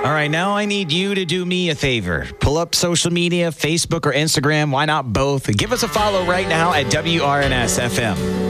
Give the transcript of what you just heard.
All right, now I need you to do me a favor. Pull up social media, Facebook or Instagram. Why not both? Give us a follow right now at WRNS FM.